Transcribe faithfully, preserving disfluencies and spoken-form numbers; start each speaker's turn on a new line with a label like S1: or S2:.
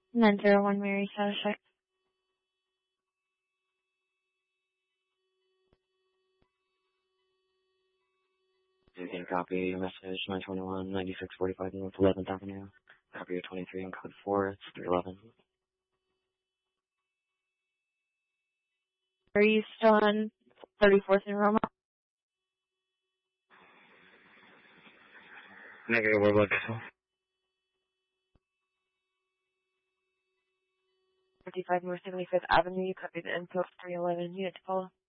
S1: nine zero one Mary status check.
S2: You can copy your message, nine twenty-one, ninety-six forty-five North eleventh Avenue. Copy your twenty-three and code four, it's three eleven.
S1: Are you still on thirty-fourth and Roma?
S2: Negative, what about this one?
S1: fifty-five North seventy-fifth Avenue, you copy the info three eleven, unit to follow.